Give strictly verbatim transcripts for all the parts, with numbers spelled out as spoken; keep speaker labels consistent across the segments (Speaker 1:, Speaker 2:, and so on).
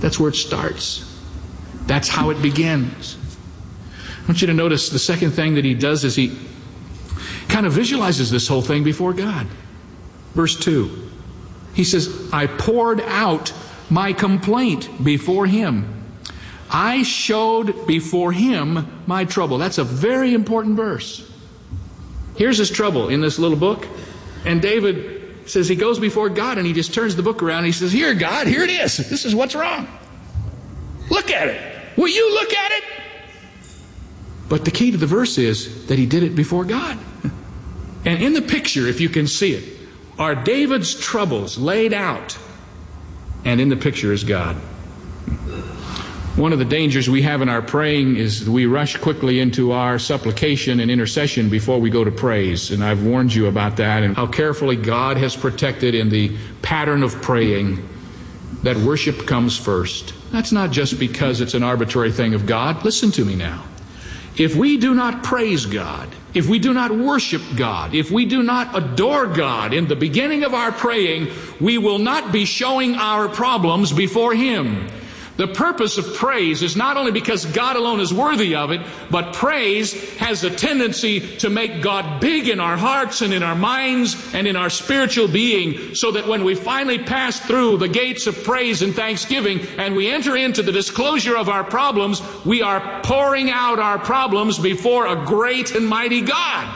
Speaker 1: That's where it starts. That's how it begins. I want you to notice the second thing that he does is he kind of visualizes this whole thing before God. Verse two. He says, I poured out my complaint before him. I showed before him my trouble. That's a very important verse. Here's his trouble in this little book. And David says he goes before God and he just turns the book around and he says, here, God, here it is. This is what's wrong. Look at it. Will you look at it? But the key to the verse is that he did it before God. And in the picture, if you can see it, are David's troubles laid out. And in the picture is God. One of the dangers we have in our praying is we rush quickly into our supplication and intercession before we go to praise. And I've warned you about that and how carefully God has protected in the pattern of praying that worship comes first. That's not just because it's an arbitrary thing of God. Listen to me now. If we do not praise God, if we do not worship God, if we do not adore God in the beginning of our praying, we will not be showing our problems before Him. The purpose of praise is not only because God alone is worthy of it, but praise has a tendency to make God big in our hearts and in our minds and in our spiritual being, so that when we finally pass through the gates of praise and thanksgiving and we enter into the disclosure of our problems, we are pouring out our problems before a great and mighty God.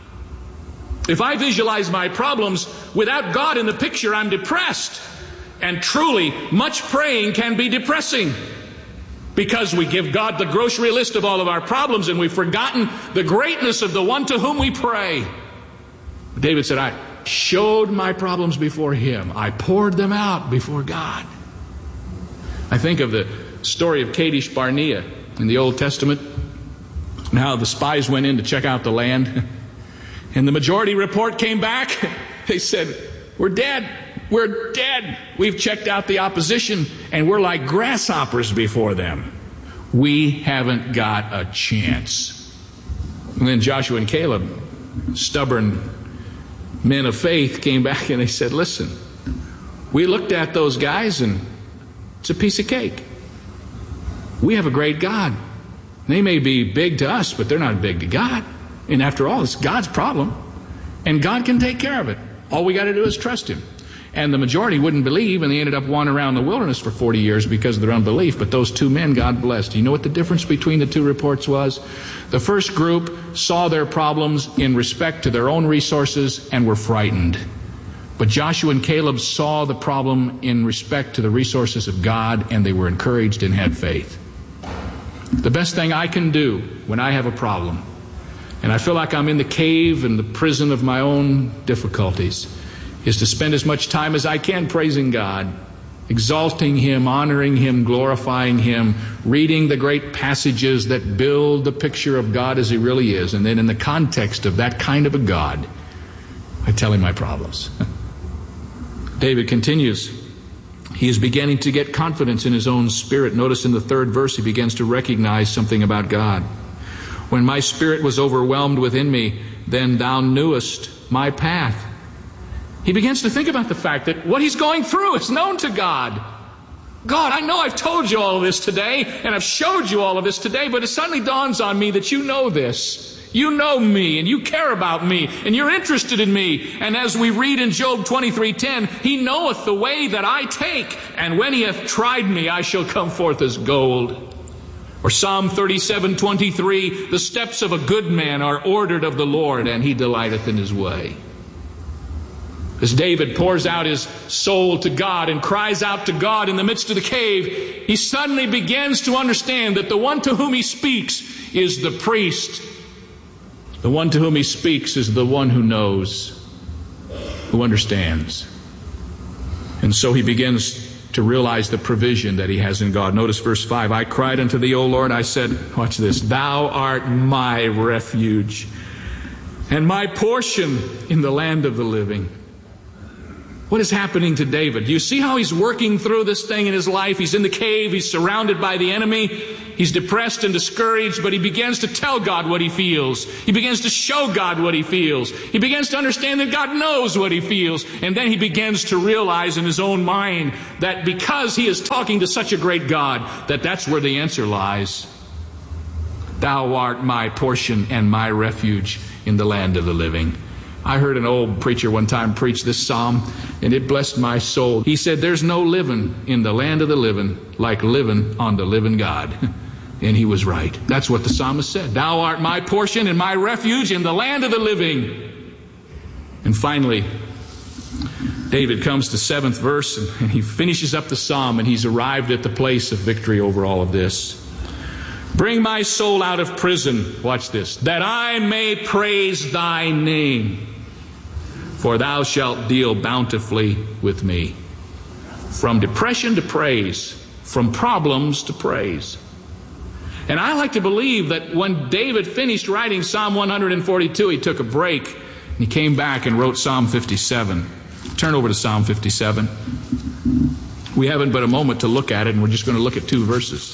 Speaker 1: If I visualize my problems without God in the picture, I'm depressed. And truly, much praying can be depressing because we give God the grocery list of all of our problems and we've forgotten the greatness of the one to whom we pray. David said, I showed my problems before Him. I poured them out before God. I think of the story of Kadesh Barnea in the Old Testament, and how the spies went in to check out the land. And the majority report came back. They said, we're dead. We're dead. We've checked out the opposition, and we're like grasshoppers before them. We haven't got a chance. And then Joshua and Caleb, stubborn men of faith, came back and they said, listen, we looked at those guys and it's a piece of cake. We have a great God. They may be big to us, but they're not big to God. And after all, it's God's problem, and God can take care of it. All we got to do is trust Him. And the majority wouldn't believe, and they ended up wandering around the wilderness for forty years because of their unbelief. But those two men, God blessed. You know what the difference between the two reports was? The first group saw their problems in respect to their own resources and were frightened. But Joshua and Caleb saw the problem in respect to the resources of God, and they were encouraged and had faith. The best thing I can do when I have a problem, and I feel like I'm in the cave and the prison of my own difficulties, is to spend as much time as I can praising God, exalting Him, honoring Him, glorifying Him, reading the great passages that build the picture of God as He really is. And then in the context of that kind of a God, I tell Him my problems. David continues. He is beginning to get confidence in his own spirit. Notice in the third verse he begins to recognize something about God. When my spirit was overwhelmed within me, then Thou knewest my path. He begins to think about the fact that what he's going through is known to God. God, I know I've told you all of this today, and I've showed you all of this today, but it suddenly dawns on me that you know this. You know me, and you care about me, and you're interested in me. And as we read in Job twenty-three ten, He knoweth the way that I take, and when He hath tried me, I shall come forth as gold. Or Psalm thirty-seven twenty-three, the steps of a good man are ordered of the Lord, and He delighteth in His way. As David pours out his soul to God and cries out to God in the midst of the cave, he suddenly begins to understand that the one to whom he speaks is the priest. The one to whom he speaks is the one who knows, who understands. And so he begins to realize the provision that he has in God. Notice verse five, I cried unto Thee, O Lord, I said, watch this, Thou art my refuge and my portion in the land of the living. What is happening to David? Do you see how he's working through this thing in his life? He's in the cave. He's surrounded by the enemy. He's depressed and discouraged, but he begins to tell God what he feels. He begins to show God what he feels. He begins to understand that God knows what he feels. And then he begins to realize in his own mind that because he is talking to such a great God, that that's where the answer lies. Thou art my portion and my refuge in the land of the living. I heard an old preacher one time preach this psalm, and it blessed my soul. He said, there's no living in the land of the living like living on the living God. And he was right. That's what the psalmist said. Thou art my portion and my refuge in the land of the living. And finally, David comes to seventh verse, and he finishes up the psalm, and he's arrived at the place of victory over all of this. Bring my soul out of prison, watch this, that I may praise thy name. For thou shalt deal bountifully with me. From depression to praise. From problems to praise. And I like to believe that when David finished writing Psalm one forty-two, he took a break and he came back and wrote Psalm fifty-seven. Turn over to Psalm fifty-seven. We haven't but a moment to look at it, and we're just going to look at two verses.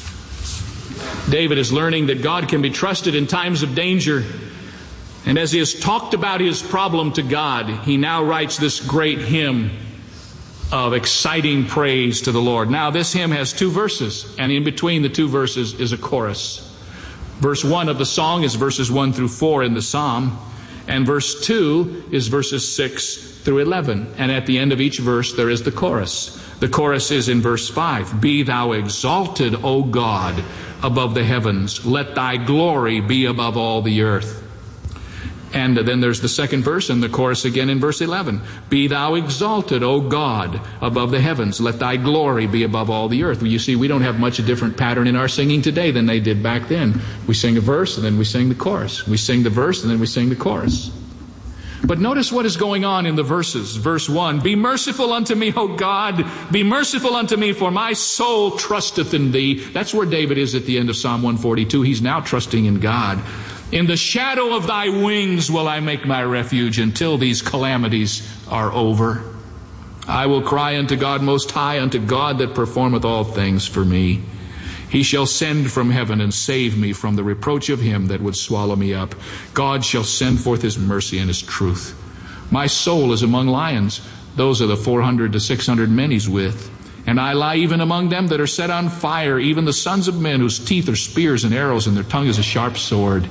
Speaker 1: David is learning that God can be trusted in times of danger. And as he has talked about his problem to God, he now writes this great hymn of exciting praise to the Lord. Now, this hymn has two verses, and in between the two verses is a chorus. Verse one of the song is verses one through four in the psalm, and verse two is verses six through eleven. And at the end of each verse, there is the chorus. The chorus is in verse five. Be thou exalted, O God, above the heavens. Let thy glory be above all the earth. And then there's the second verse and the chorus again in verse eleven. Be thou exalted, O God, above the heavens. Let thy glory be above all the earth. Well, you see, we don't have much a different pattern in our singing today than they did back then. We sing a verse and then we sing the chorus. We sing the verse and then we sing the chorus. But notice what is going on in the verses. Verse one, be merciful unto me, O God. Be merciful unto me, for my soul trusteth in thee. That's where David is at the end of Psalm one forty-two. He's now trusting in God. In the shadow of thy wings will I make my refuge until these calamities are over. I will cry unto God most high, unto God that performeth all things for me. He shall send from heaven and save me from the reproach of him that would swallow me up. God shall send forth his mercy and his truth. My soul is among lions. Those are the four hundred to six hundred men he's with. And I lie even among them that are set on fire, even the sons of men whose teeth are spears and arrows, and their tongue is a sharp sword.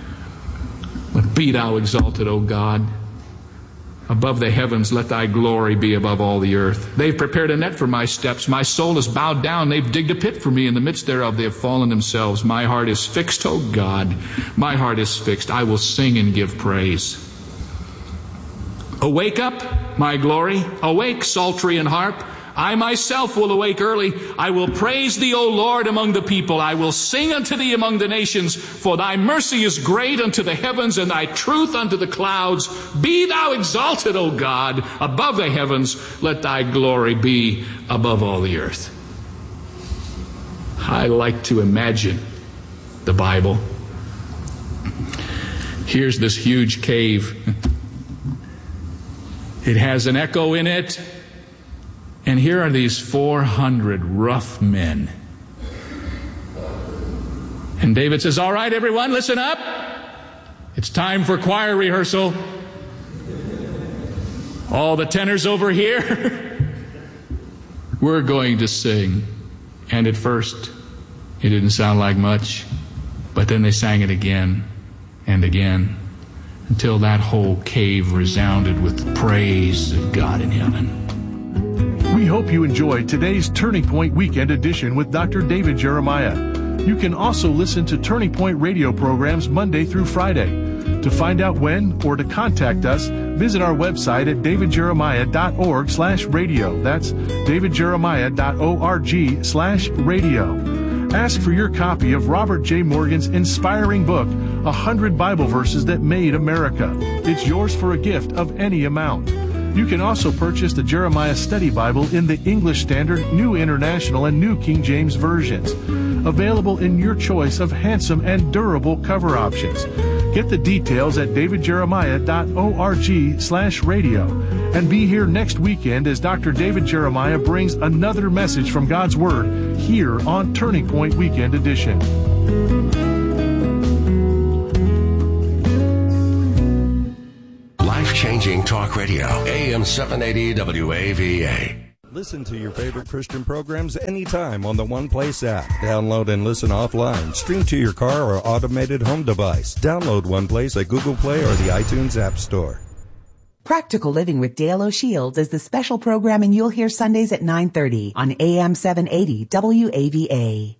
Speaker 1: But be thou exalted, O God. Above the heavens, let thy glory be above all the earth. They've prepared a net for my steps. My soul is bowed down. They've digged a pit for me. In the midst thereof they have fallen themselves. My heart is fixed, O God. My heart is fixed. I will sing and give praise. Awake up, my glory. Awake, psaltery and harp. I myself will awake early. I will praise thee, O Lord, among the people. I will sing unto thee among the nations. For thy mercy is great unto the heavens, and thy truth unto the clouds. Be thou exalted, O God, above the heavens. Let thy glory be above all the earth. I like to imagine the Bible. Here's this huge cave. It has an echo in it. And here are these four hundred rough men. And David says, all right, everyone, listen up. It's time for choir rehearsal. All the tenors over here. We're going to sing. And at first, it didn't sound like much. But then they sang it again and again, until that whole cave resounded with the praise of God in heaven.
Speaker 2: We hope you enjoyed today's Turning Point Weekend Edition with Doctor David Jeremiah. You can also listen to Turning Point radio programs Monday through Friday. To find out when or to contact us, visit our website at davidjeremiah.org slash radio. That's davidjeremiah.org slash radio. Ask for your copy of Robert J. Morgan's inspiring book, one hundred Bible Verses That Made America. It's yours for a gift of any amount. You can also purchase the Jeremiah Study Bible in the English Standard, New International, and New King James versions. Available in your choice of handsome and durable cover options. Get the details at davidjeremiah.org slash radio. And be here next weekend as Doctor David Jeremiah brings another message from God's Word here on Turning Point Weekend Edition.
Speaker 3: Life-changing talk radio, A M seven eighty W A V A.
Speaker 4: Listen to your favorite Christian programs anytime on the One Place app. Download and listen offline. Stream to your car or automated home device. Download One Place at Google Play or the iTunes App Store.
Speaker 5: Practical Living with Dale O'Shields is the special programming you'll hear Sundays at nine thirty on A M seven eighty W A V A.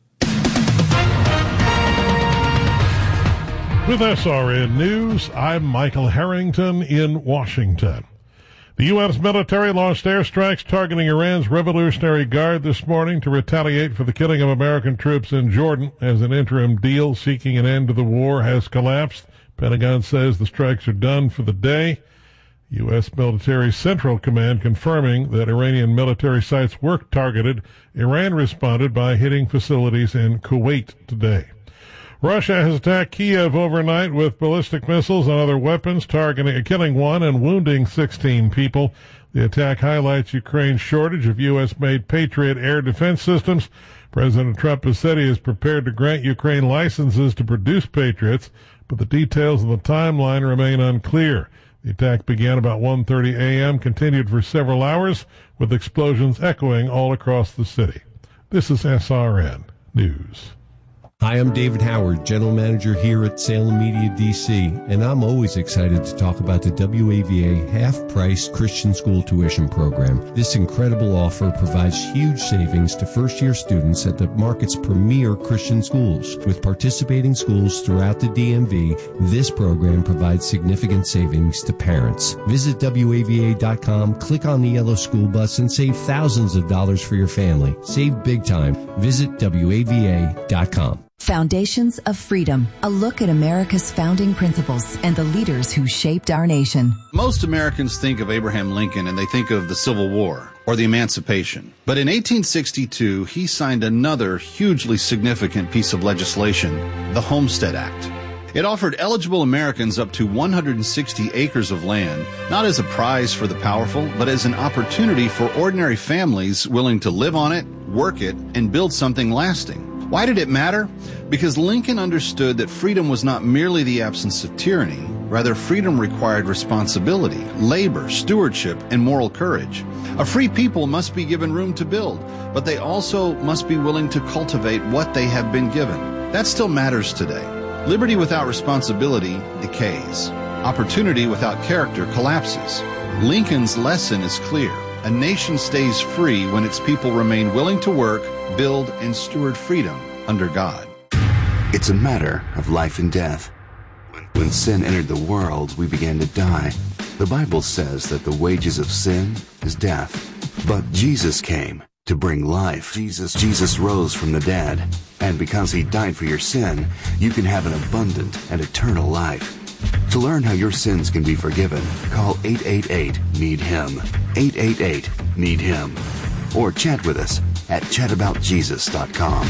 Speaker 6: With S R N News, I'm Michael Harrington in Washington. The U S military launched airstrikes targeting Iran's Revolutionary Guard this morning to retaliate for the killing of American troops in Jordan as an interim deal seeking an end to the war has collapsed. Pentagon says the strikes are done for the day. U S Military Central Command confirming that Iranian military sites were targeted. Iran responded by hitting facilities in Kuwait today. Russia has attacked Kiev overnight with ballistic missiles and other weapons, targeting, killing one and wounding sixteen people. The attack highlights Ukraine's shortage of U S-made Patriot air defense systems. President Trump has said he is prepared to grant Ukraine licenses to produce Patriots, but the details of the timeline remain unclear. The attack began about one thirty a.m., continued for several hours, with explosions echoing all across the city. This is S R N News.
Speaker 7: Hi, I'm David Howard, General Manager here at Salem Media D C, and I'm always excited to talk about the W A V A half-price Christian school tuition program. This incredible offer provides huge savings to first-year students at the market's premier Christian schools. With participating schools throughout the D M V, this program provides significant savings to parents. Visit W A V A dot com, click on the yellow school bus, and save thousands of dollars for your family. Save big time. Visit W A V A dot com.
Speaker 8: Foundations of Freedom, a look at America's founding principles and the leaders who shaped our nation.
Speaker 9: Most Americans think of Abraham Lincoln and they think of the Civil War or the Emancipation. But in eighteen sixty-two, he signed another hugely significant piece of legislation, the Homestead Act. It offered eligible Americans up to one hundred sixty acres of land, not as a prize for the powerful, but as an opportunity for ordinary families willing to live on it, work it, and build something lasting. Why did it matter? Because Lincoln understood that freedom was not merely the absence of tyranny. Rather, freedom required responsibility, labor, stewardship, and moral courage. A free people must be given room to build, but they also must be willing to cultivate what they have been given. That still matters today. Liberty without responsibility decays. Opportunity without character collapses. Lincoln's lesson is clear. A nation stays free when its people remain willing to work, build, and steward freedom under God.
Speaker 10: It's a matter of life and death. When sin entered the world, we began to die. The Bible says that the wages of sin is death. But Jesus came to bring life. Jesus, Jesus rose from the dead. And because he died for your sin, you can have an abundant and eternal life. To learn how your sins can be forgiven, call eight eight eight, need him. eight eight eight, need him. Or chat with us at chat about jesus dot com.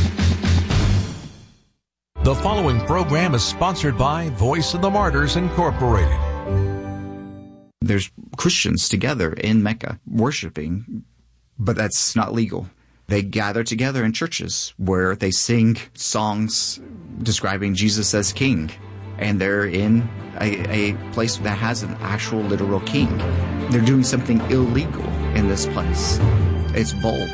Speaker 11: The following program is sponsored by Voice of the Martyrs Incorporated.
Speaker 12: There's Christians together in Mecca worshiping, but that's not legal. They gather together in churches where they sing songs describing Jesus as king. And they're in a, a place that has an actual literal king. They're doing something illegal in this place. It's bold.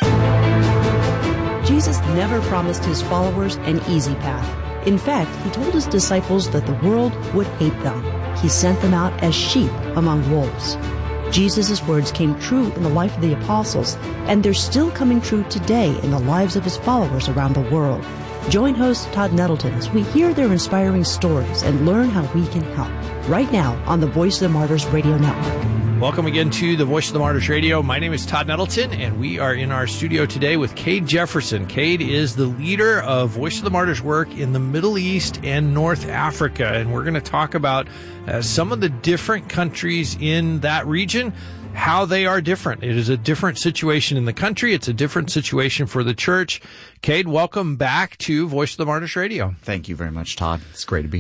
Speaker 13: Jesus never promised his followers an easy path. In fact, he told his disciples that the world would hate them. He sent them out as sheep among wolves. Jesus' words came true in the life of the apostles, and they're still coming true today in the lives of his followers around the world. Join host Todd Nettleton as we hear their inspiring stories and learn how we can help. Right now on the Voice of the Martyrs Radio Network.
Speaker 14: Welcome again to the Voice of the Martyrs Radio. My name is Todd Nettleton, and we are in our studio today with Cade Jefferson. Cade is the leader of Voice of the Martyrs work in the Middle East and North Africa, and we're going to talk about uh, some of the different countries in that region, how they are different. It is a different situation in the country. It's a different situation for the church. Cade, welcome back to Voice of the Martyrs Radio.
Speaker 12: Thank you very much, Todd. It's great to be here.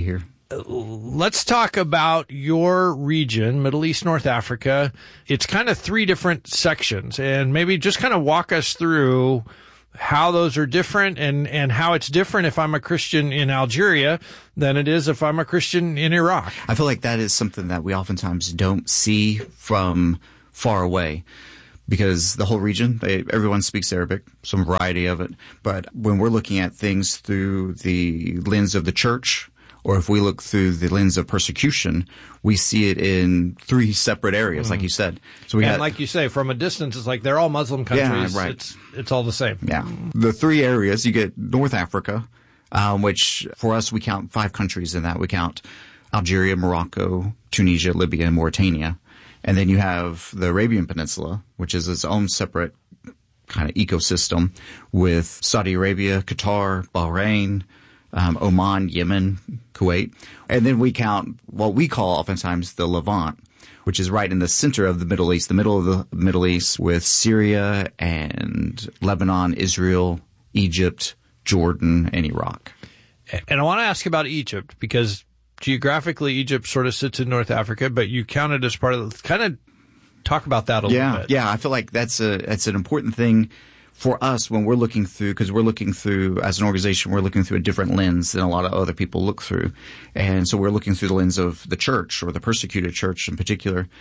Speaker 14: let's talk about your region, Middle East, North Africa. It's kind of three different sections, and maybe just kind of walk us through how those are different and, and how it's different if I'm a Christian in Algeria than it is if I'm a Christian in Iraq.
Speaker 12: I feel like that is something that we oftentimes don't see from far away. Because the whole region, they, everyone speaks Arabic, some variety of it. But when we're looking at things through the lens of the church, or if we look through the lens of persecution, we see it in three separate areas, mm-hmm. like you said. So we
Speaker 14: and
Speaker 12: had,
Speaker 14: like you say, from a distance, it's like they're all Muslim countries.
Speaker 12: Yeah, right.
Speaker 14: It's, it's all the same.
Speaker 12: Yeah. The three areas, you get North Africa, um, which for us, we count five countries in that. We count Algeria, Morocco, Tunisia, Libya, and Mauritania. And then you have the Arabian Peninsula, which is its own separate kind of ecosystem with Saudi Arabia, Qatar, Bahrain, um, Oman, Yemen, Kuwait. And then we count what we call oftentimes the Levant, which is right in the center of the Middle East, the middle of the Middle East with Syria and Lebanon, Israel, Egypt, Jordan, and Iraq.
Speaker 14: And I want to ask about Egypt because geographically, Egypt sort of sits in North Africa, but you count it as part of the, kind of talk about that a
Speaker 12: yeah,
Speaker 14: little bit.
Speaker 12: Yeah, I feel like that's a that's an important thing for us when we're looking through, because we're looking through, as an organization, we're looking through a different lens than a lot of other people look through. And so we're looking through the lens of the church, or the persecuted church in particular.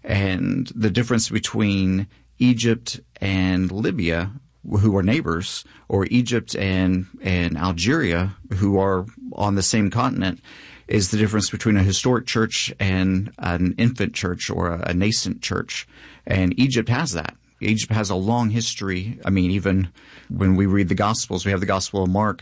Speaker 12: And the difference between Egypt and Libya, who are neighbors, or Egypt and, and Algeria, who are on the same continent, is the difference between a historic church and an infant church or a, a nascent church. And Egypt has that. Egypt has a long history. I mean, even when we read the Gospels, we have the Gospel of Mark.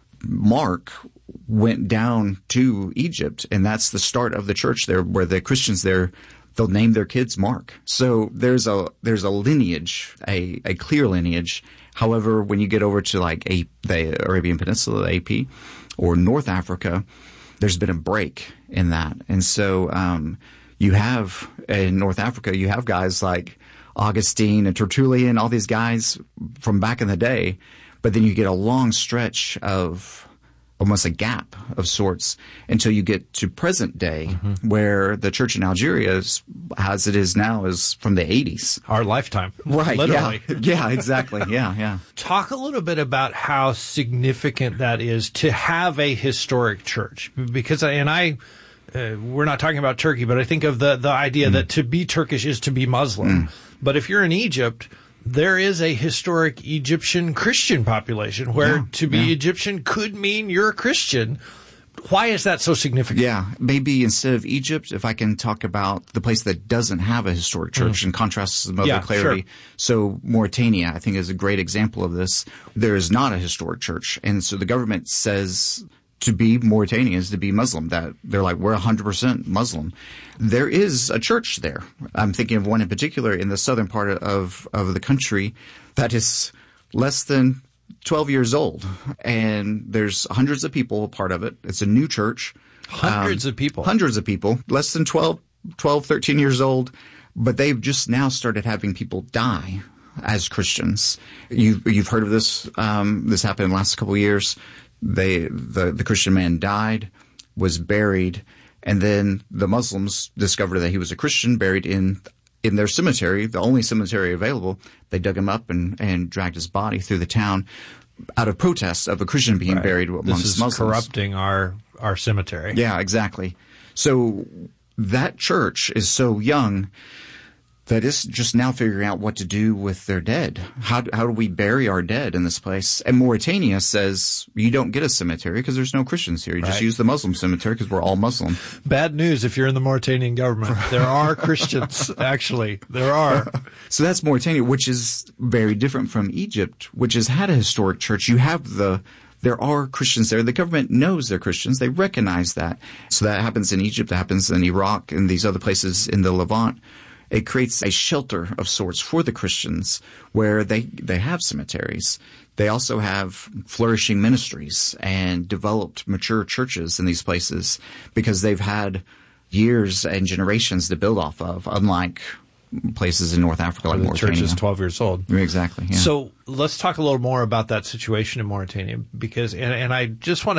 Speaker 12: Mark went down to Egypt, and that's the start of the church there, where the Christians there, they'll name their kids Mark. So there's a there's a lineage, a, a clear lineage. However, when you get over to like a, the Arabian Peninsula, the A P, or North Africa, there's been a break in that. And so um, you have, in North Africa, you have guys like Augustine and Tertullian, all these guys from back in the day. But then you get a long stretch of almost a gap of sorts until you get to present day, mm-hmm. where the church in Algeria, is, as it is now, is from the eighties.
Speaker 14: Our lifetime.
Speaker 12: Right.
Speaker 14: Literally.
Speaker 12: Yeah, yeah, exactly. Yeah, yeah.
Speaker 14: Talk a little bit about how significant that is to have a historic church. Because, and I, uh, we're not talking about Turkey, but I think of the, the idea mm. that to be Turkish is to be Muslim. Mm. But if you're in Egypt, there is a historic Egyptian Christian population where yeah, to be yeah. Egyptian could mean you're a Christian. Why is that so significant?
Speaker 12: Yeah, maybe instead of Egypt, if I can talk about the place that doesn't have a historic church mm. and contrast some other
Speaker 14: yeah,
Speaker 12: clarity.
Speaker 14: Sure.
Speaker 12: So Mauritania, I think, is a great example of this. There is not a historic church. And so the government says to be Mauritania is to be Muslim, that they're like, we're one hundred percent Muslim. There is a church there. I'm thinking of one in particular in the southern part of, of the country that is less than twelve years old. And there's hundreds of people a part of it. It's a new church.
Speaker 14: Hundreds
Speaker 12: um,
Speaker 14: of people.
Speaker 12: Hundreds of people. Less than twelve, twelve, thirteen years old. But they've just now started having people die as Christians. You, you've heard of this. Um, this happened in the last couple of years. They, the, the Christian man died, was buried, and then the Muslims discovered that he was a Christian, buried in in their cemetery, the only cemetery available. They dug him up and, and dragged his body through the town out of protest of a Christian being
Speaker 14: right.
Speaker 12: buried amongst
Speaker 14: this is
Speaker 12: Muslims.
Speaker 14: Corrupting our, our cemetery.
Speaker 12: Yeah, exactly. So that church is so young that is just now figuring out what to do with their dead. How how do we bury our dead in this place? And Mauritania says you don't get a cemetery because there's no Christians here. You right. just use the Muslim cemetery because we're all Muslim.
Speaker 14: Bad news if you're in the Mauritanian government. There are Christians, actually. There are.
Speaker 12: So that's Mauritania, which is very different from Egypt, which has had a historic church. You have the There are Christians there. The government knows they're Christians. They recognize that. So that happens in Egypt. That happens in Iraq and these other places in the Levant. It creates a shelter of sorts for the Christians where they, they have cemeteries. They also have flourishing ministries and developed mature churches in these places because they've had years and generations to build off of, unlike places in North Africa like
Speaker 14: the
Speaker 12: Mauritania.
Speaker 14: Church is twelve years old.
Speaker 12: Exactly. Yeah.
Speaker 14: So let's talk a little more about that situation in Mauritania because, and, and I just want to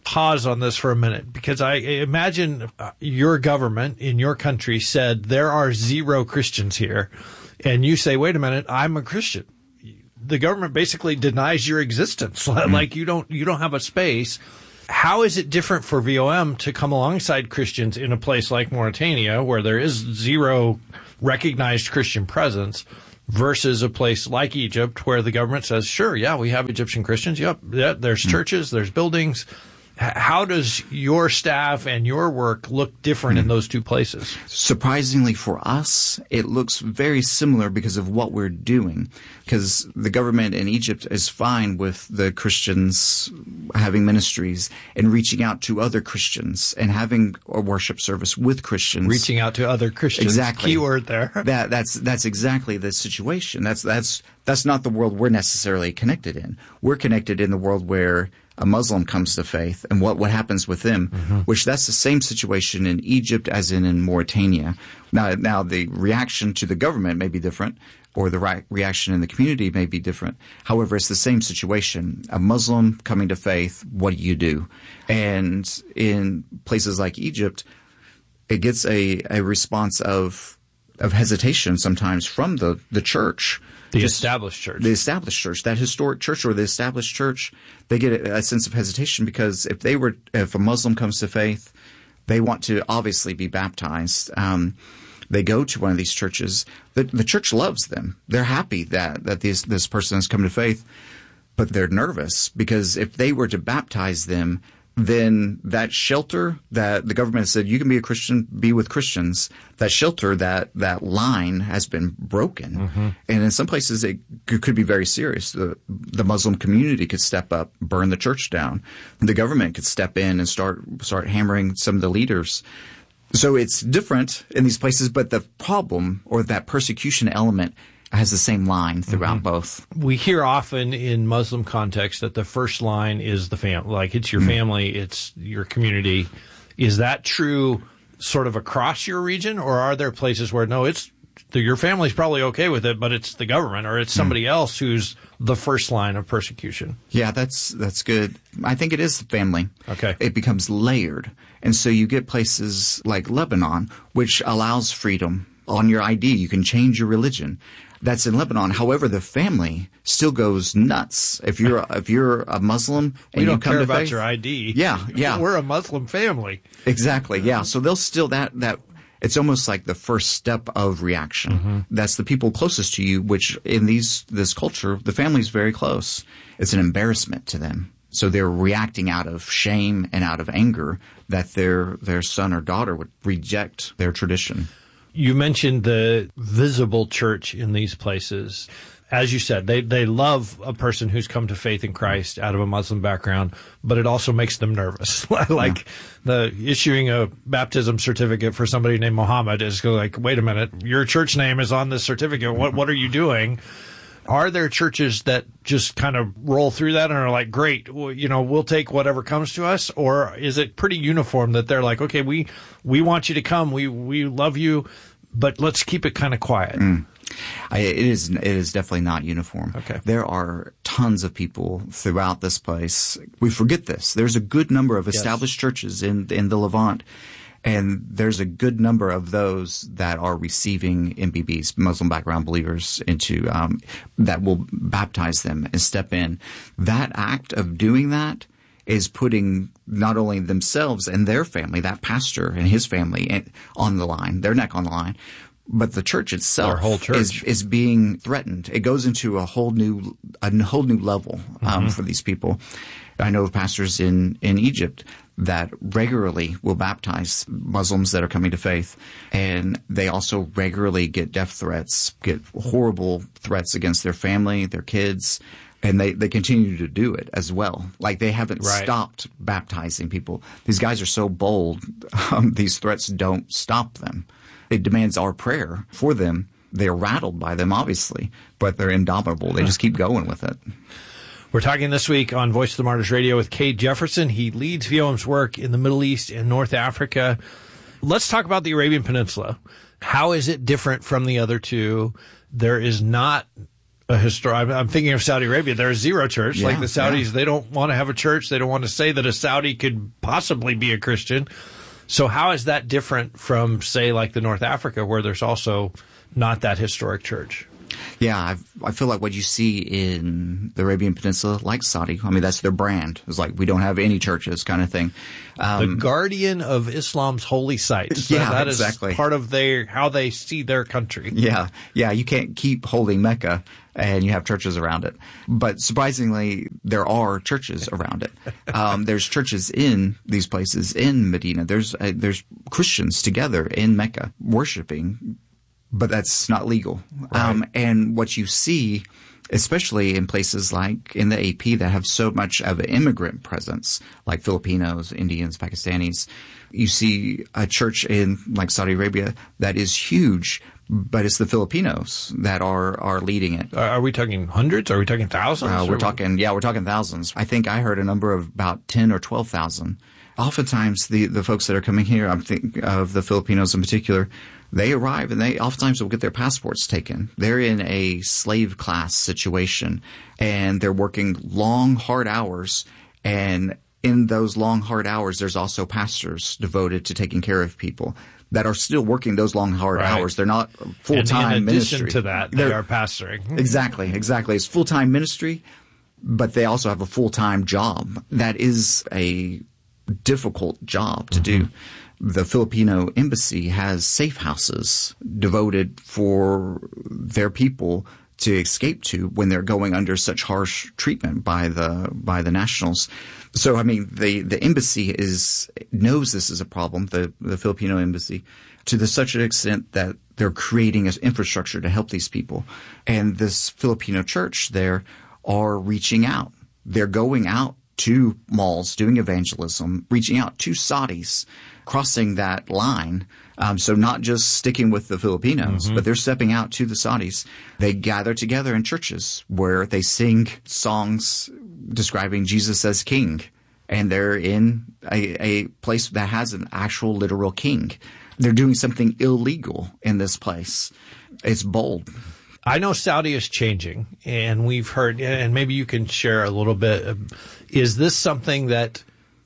Speaker 14: pause on this for a minute, because I imagine your government in your country said there are zero Christians here, and you say, wait a minute, I'm a Christian. The government basically denies your existence. Mm. Like you don't, you don't have a space. How is it different for V O M to come alongside Christians in a place like Mauritania, where there is zero recognized Christian presence, versus a place like Egypt, where the government says, sure, yeah, we have Egyptian Christians. Yep, yeah, there's mm. churches, there's buildings. How does your staff and your work look different mm. in those two places?
Speaker 12: Surprisingly for us, it looks very similar because of what we're doing. Because the government in Egypt is fine with the Christians having ministries and reaching out to other Christians and having a worship service with Christians.
Speaker 14: Reaching out to other Christians.
Speaker 12: Exactly.
Speaker 14: Keyword there.
Speaker 12: That, that's, that's exactly the situation. That's, that's, that's not the world we're necessarily connected in. We're connected in the world where a Muslim comes to faith and what, what happens with them, mm-hmm. which that's the same situation in Egypt as in, in Mauritania. Now, now the reaction to the government may be different, or the re- reaction in the community may be different. However, it's the same situation. A Muslim coming to faith, what do you do? And in places like Egypt, it gets a, a response of, of hesitation sometimes from the, the church.
Speaker 14: The Just, established church.
Speaker 12: The established church, that historic church or the established church, they get a, a sense of hesitation because if they were, if a Muslim comes to faith, they want to obviously be baptized. Um, they go to one of these churches. The, the church loves them. They're happy that, that this, this person has come to faith, but they're nervous because if they were to baptize them, then that shelter that the government said you can be a Christian, be with Christians, that shelter, that that line has been broken. Mm-hmm. And in some places it could be very serious. The, the Muslim community could step up, burn the church down. The government could step in and start start hammering some of the leaders. So it's different in these places, but the problem or that persecution element has the same line throughout mm-hmm. both.
Speaker 14: We hear often in Muslim context that the first line is the family, like it's your mm-hmm. family, it's your community. Is that true sort of across your region, or are there places where no, it's your family's probably okay with it, but it's the government or it's somebody mm-hmm. else who's the first line of persecution?
Speaker 12: Yeah, that's that's good. I think it is the family.
Speaker 14: Okay.
Speaker 12: It becomes layered. And so you get places like Lebanon, which allows freedom. On your I D, you can change your religion. That's in Lebanon. However, the family still goes nuts. If you're if you're a Muslim and
Speaker 14: we don't
Speaker 12: you come
Speaker 14: care
Speaker 12: to
Speaker 14: about
Speaker 12: faith,
Speaker 14: your I D.
Speaker 12: Yeah, yeah.
Speaker 14: We're a Muslim family.
Speaker 12: Exactly. Yeah. So they'll still that that it's almost like the first step of reaction. Mm-hmm. That's the people closest to you, which in these this culture, the family's very close. It's an embarrassment to them. So they're reacting out of shame and out of anger that their their son or daughter would reject their tradition.
Speaker 14: You mentioned the visible church in these places. As you said, they, they love a person who's come to faith in Christ out of a Muslim background, but it also makes them nervous. Like yeah. the issuing a baptism certificate for somebody named Muhammad is like, wait a minute, your church name is on this certificate. What, what are you doing? Are there churches that just kind of roll through that and are like, great, well, you know, we'll take whatever comes to us? Or is it pretty uniform that they're like, okay, we, we want you to come. We, we love you, but let's keep it kind of quiet.
Speaker 12: Mm. I, it is, it is definitely not uniform.
Speaker 14: Okay.
Speaker 12: There are tons of people throughout this place. We forget this. There's a good number of established yes. churches in, in the Levant. And there's a good number of those that are receiving M B Bs, Muslim background believers, into um, that will baptize them and step in. That act of doing that is putting not only themselves and their family, that pastor and his family, on the line, their neck on the line, but the church itself
Speaker 14: Our whole church.
Speaker 12: is is being threatened. It goes into a whole new a whole new level um, mm-hmm. for these people. I know of pastors in, in Egypt that regularly will baptize Muslims that are coming to faith. And they also regularly get death threats, get horrible threats against their family, their kids. And they, they continue to do it as well. Like they haven't
Speaker 14: right.
Speaker 12: stopped baptizing people. These guys are so bold. Um, these threats don't stop them. It demands our prayer for them. They're rattled by them, obviously, but they're indomitable. They just keep going with it.
Speaker 14: We're talking this week on Voice of the Martyrs Radio with Cade Jefferson. He leads V O M's work in the Middle East and North Africa. Let's talk about the Arabian Peninsula. How is it different from the other two? There is not a histor- I'm, I'm thinking of Saudi Arabia. They're a zero church.
Speaker 12: Yeah,
Speaker 14: like the Saudis,
Speaker 12: yeah.
Speaker 14: they don't want to have a church. They don't want to say that a Saudi could possibly be a Christian. So how is that different from, say, like the North Africa, where there's also not that historic church?
Speaker 12: Yeah, I've, I feel like what you see in the Arabian Peninsula, like Saudi, I mean, that's their brand. It's like, we don't have any churches kind of thing. Um,
Speaker 14: the guardian of Islam's holy sites.
Speaker 12: Yeah,
Speaker 14: that
Speaker 12: exactly.
Speaker 14: is part of their how they see their country.
Speaker 12: Yeah, yeah, you can't keep holding Mecca and you have churches around it. But surprisingly, there are churches around it. Um, there's churches in these places in Medina. There's uh, there's Christians together in Mecca worshiping, but that's not legal.
Speaker 14: Right.
Speaker 12: Um, and what you see, especially in places like in the A P that have so much of an immigrant presence, like Filipinos, Indians, Pakistanis, you see a church in like Saudi Arabia that is huge, but it's the Filipinos that are, are leading it.
Speaker 14: Are we talking hundreds? Are we talking thousands?
Speaker 12: Uh, we're talking, yeah, we're talking thousands. I think I heard a number of about ten or twelve thousand. Oftentimes, the, the folks that are coming here, I'm thinking of the Filipinos in particular, they arrive and they oftentimes will get their passports taken. They're in a slave class situation and they're working long, hard hours. And in those long, hard hours, there's also pastors devoted to taking care of people that are still working those long, hard
Speaker 14: Right.
Speaker 12: hours. They're not full-time
Speaker 14: and in addition
Speaker 12: ministry.
Speaker 14: to that, they
Speaker 12: They're-
Speaker 14: are pastoring.
Speaker 12: Exactly, exactly. It's full-time ministry, but they also have a full-time job. That is a difficult job to
Speaker 14: Mm-hmm.
Speaker 12: do. The Filipino embassy has safe houses devoted for their people to escape to when they're going under such harsh treatment by the by the nationals. So I mean, the the embassy is knows this is a problem. The the Filipino embassy, to the such an extent that they're creating an infrastructure to help these people. And this Filipino church there are reaching out. They're going out to malls, doing evangelism, reaching out to Saudis, crossing that line. Um, so not just sticking with the Filipinos,
Speaker 14: Mm-hmm.
Speaker 12: but they're stepping out to the Saudis. They gather together in churches where they sing songs describing Jesus as king. And they're in a, a place that has an actual literal king. They're doing something illegal in this place. It's bold.
Speaker 14: I know Saudi is changing, and we've heard, and maybe you can share a little bit. Is this something that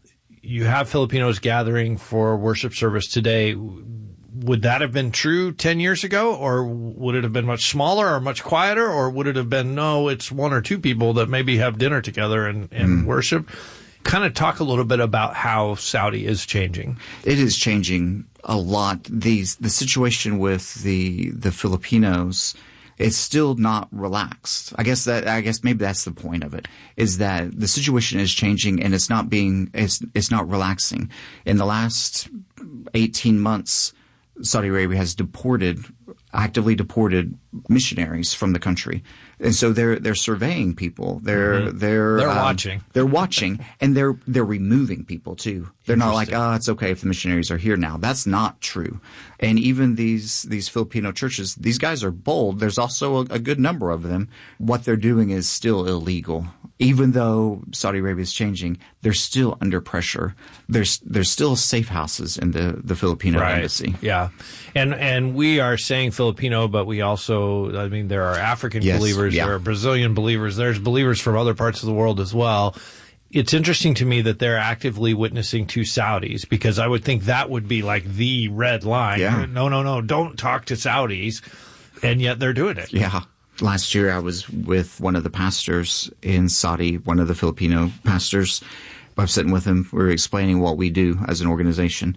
Speaker 14: you have Filipinos gathering for worship service today? Would that have been true ten years ago, or would it have been much smaller or much quieter, or would it have been, no, it's one or two people that maybe have dinner together and, and mm. worship? Kind of talk a little bit about how Saudi is changing.
Speaker 12: It is changing a lot. These, the situation with the the Filipinos, it's still not relaxed. I guess that I guess maybe that's the point of it, is that the situation is changing and it's not being it's it's not relaxing. In the last eighteen months, Saudi Arabia has deported actively deported missionaries from the country. And so they're they're surveying people. They're
Speaker 14: mm-hmm.
Speaker 12: they're
Speaker 14: they're
Speaker 12: um,
Speaker 14: watching.
Speaker 12: They're watching, and they're they're removing people too. They're not like, oh, it's okay if the missionaries are here now. That's not true. And even these these Filipino churches, these guys are bold. There's also a, a good number of them. What they're doing is still illegal. Even though Saudi Arabia is changing, they're still under pressure. There's there's still safe houses in the, the Filipino
Speaker 14: right.
Speaker 12: embassy.
Speaker 14: Yeah. And and we are saying Filipino, but we also, I mean, there are African
Speaker 12: yes.
Speaker 14: believers,
Speaker 12: yeah.
Speaker 14: there are Brazilian believers, there's believers from other parts of the world as well. It's interesting to me that they're actively witnessing to Saudis, because I would think that would be like the red line.
Speaker 12: Yeah.
Speaker 14: No, no, no, don't talk to Saudis. And yet they're doing it.
Speaker 12: Yeah. Last year I was with one of the pastors in Saudi, one of the Filipino pastors. I was sitting with him. We were explaining what we do as an organization.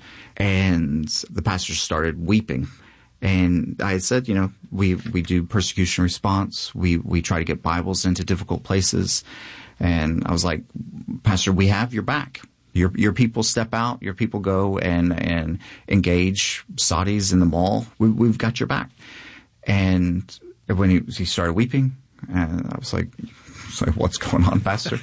Speaker 12: And the pastor started weeping. And I had said, you know, we, we do persecution response. We, we try to get Bibles into difficult places. And I was like, Pastor, we have your back. Your your people step out. Your people go and, and engage Saudis in the mall. We, we've got your back. And when he, he started weeping, and I was like, So what's going on, Pastor?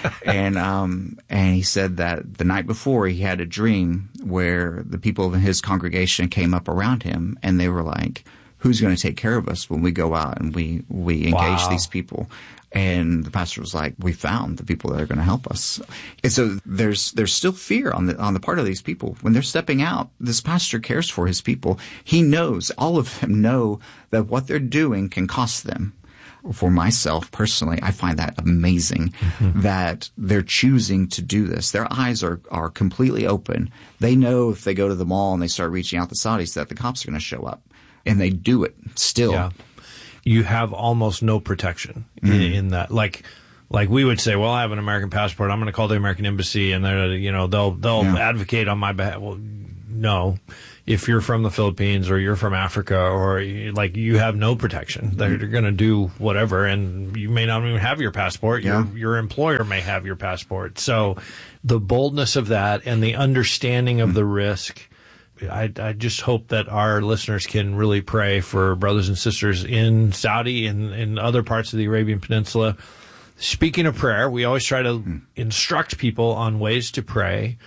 Speaker 12: and um, and he said that the night before he had a dream where the people in his congregation came up around him and they were like, who's going to take care of us when we go out and we, we engage
Speaker 14: wow.
Speaker 12: these people? And the pastor was like, we found the people that are going to help us. And so there's there's still fear on the on the part of these people. When they're stepping out, this pastor cares for his people. He knows, all of them know that what they're doing can cost them. for myself personally, I find that amazing mm-hmm. that they're choosing to do this. Their eyes are, are completely open. They know if they go to the mall and they start reaching out to Saudis that the cops are going to show up, and they do it still.
Speaker 14: Yeah. You have almost no protection mm-hmm. in, in that. Like, like we would say, well, I have an American passport. I'm going to call the American embassy, and they're, you know, they'll they'll yeah. advocate on my behalf. Well, no. If you're from the Philippines or you're from Africa or like you have no protection, they're, they're going to do whatever, and you may not even have your passport.
Speaker 12: Yeah.
Speaker 14: Your your employer may have your passport. So the boldness of that and the understanding of mm-hmm. the risk. I, I just hope that our listeners can really pray for brothers and sisters in Saudi and in other parts of the Arabian Peninsula. Speaking of prayer, we always try to mm. instruct people on ways to pray.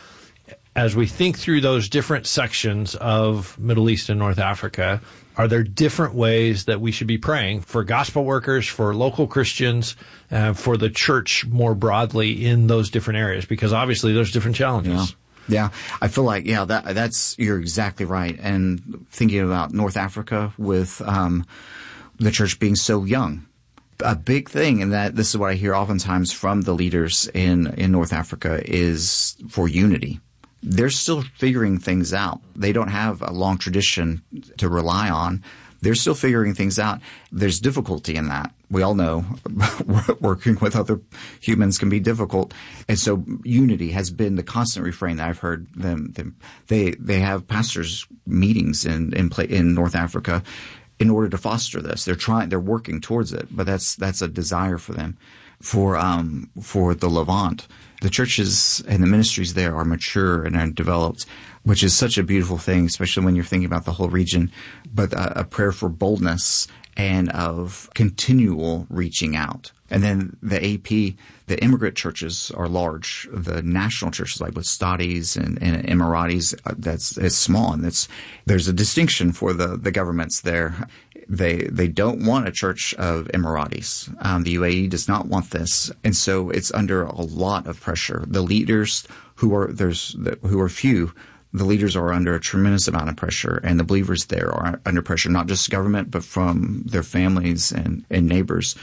Speaker 14: As we think through those different sections of Middle East and North Africa, are there different ways that we should be praying for gospel workers, for local Christians, uh, for the church more broadly in those different areas? Because obviously there's different challenges.
Speaker 12: Yeah. Yeah, I feel like, yeah, that that's, you're exactly right. And thinking about North Africa with um, the church being so young, a big thing, and that this is what I hear oftentimes from the leaders in, in North Africa, is for unity. They're still figuring things out. They don't have a long tradition to rely on. They're still figuring things out. There's difficulty in that. We all know working with other humans can be difficult. And so unity has been the constant refrain that I've heard them. them they they have pastors meetings in in, play, in North Africa in order to foster this. They're trying. They're working towards it. But that's that's a desire for them. For um for the Levant, the churches and the ministries there are mature and are developed, which is such a beautiful thing, especially when you're thinking about the whole region. But a, a prayer for boldness and of continual reaching out. And then the A P, the immigrant churches are large. The national churches, like with Saudis and, and Emiratis, that's it's small, and it's there's a distinction for the the governments there. They they don't want a church of Emiratis. Um, the U A E does not want this, and so it's under a lot of pressure. The leaders who are there's who are few. The leaders are under a tremendous amount of pressure, and the believers there are under pressure, not just government, but from their families and, and neighbors.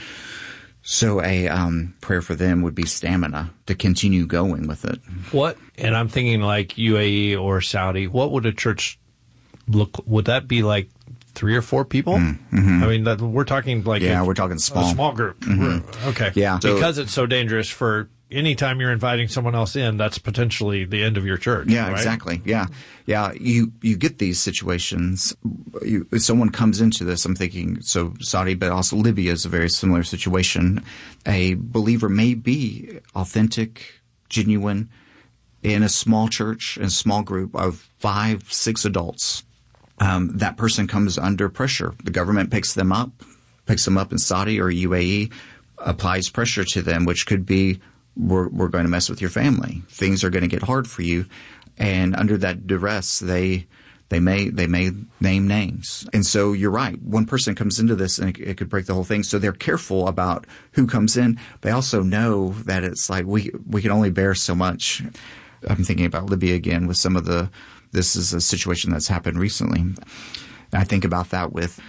Speaker 12: So a um, prayer for them would be stamina to continue going with it.
Speaker 14: What, and I'm thinking like U A E or Saudi, what would a church look, would that be like three or four people?
Speaker 12: Mm-hmm.
Speaker 14: I mean, that, we're talking like
Speaker 12: yeah,
Speaker 14: a,
Speaker 12: we're talking small.
Speaker 14: A small group.
Speaker 12: Mm-hmm.
Speaker 14: Okay.
Speaker 12: Yeah.
Speaker 14: So, because it's so dangerous for anytime you're inviting someone else in, that's potentially the end of your church.
Speaker 12: Yeah,
Speaker 14: right?
Speaker 12: Exactly. Yeah. Yeah. You, you get these situations. You, if someone comes into this, I'm thinking, so Saudi, but also Libya is a very similar situation. A believer may be authentic, genuine in a small church, in a small group of five, six adults. Um, that person comes under pressure. The government picks them up, picks them up in Saudi or U A E, applies pressure to them, which could be, We're, we're going to mess with your family. Things are going to get hard for you. And under that duress, they they may they may name names. And so you're right. One person comes into this and it, it could break the whole thing. So they're careful about who comes in. They also know that it's like we we can only bear so much. I'm thinking about Libya again with some of the – this is a situation that's happened recently. And I think about that with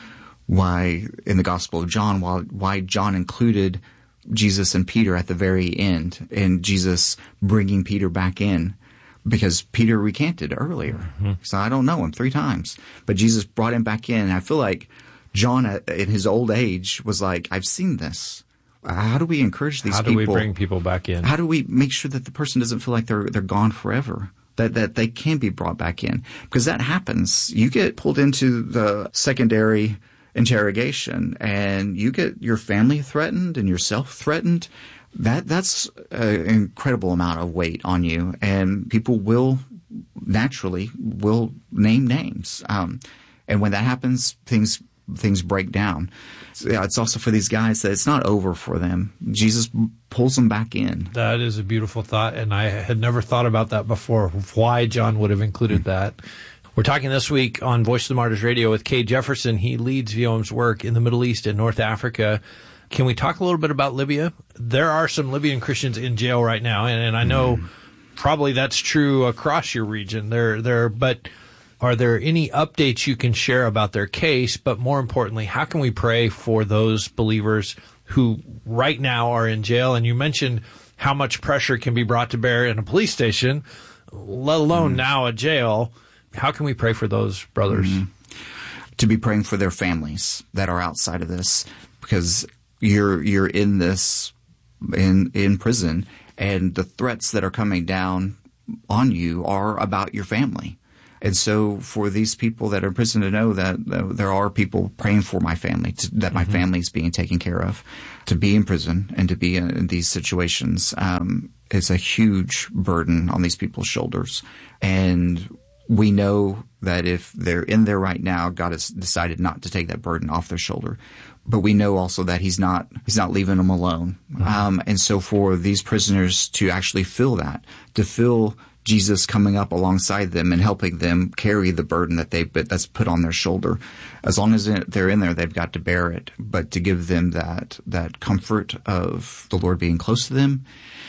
Speaker 12: why in the Gospel of John, why, why John included – Jesus and Peter at the very end, and Jesus bringing Peter back in because Peter recanted earlier. Mm-hmm. So I don't know him three times, but Jesus brought him back in. And I feel like John in his old age was like, I've seen this. How do we encourage these people?
Speaker 14: How do people? we bring people back in?
Speaker 12: How do we make sure that the person doesn't feel like they're they're gone forever? That that they can be brought back in, because that happens. You get pulled into the secondary interrogation and you get your family threatened and yourself threatened. That that's an incredible amount of weight on you, and people will naturally will name names. Um, and when that happens, things things break down. So, yeah, it's also for these guys that it's not over for them. Jesus pulls them back in.
Speaker 14: That is a beautiful thought, and I had never thought about that before. Why John would have included that. We're talking this week on Voice of the Martyrs Radio with Cade Jefferson. He leads V O M's work in the Middle East and North Africa. Can we talk a little bit about Libya? There are some Libyan Christians in jail right now, and, and I know mm. probably that's true across your region. There, there, but Are there any updates you can share about their case? But more importantly, how can we pray for those believers who right now are in jail? And you mentioned how much pressure can be brought to bear in a police station, let alone mm. now a jail. How can we pray for those brothers?
Speaker 12: Mm. To be praying for their families that are outside of this, because you're you're in this in in prison, and the threats that are coming down on you are about your family. And so for these people that are in prison to know that uh, there are people praying for my family, to, that my mm-hmm. family is being taken care of, to be in prison and to be in, in these situations um, is a huge burden on these people's shoulders. And we know that if they're in there right now, God has decided not to take that burden off their shoulder. But we know also that he's not he's not leaving them alone. Mm-hmm. Um, and so for these prisoners to actually feel that, to feel Jesus coming up alongside them and helping them carry the burden that they that's put on their shoulder. As long as they're in there, they've got to bear it. But to give them that that comfort of the Lord being close to them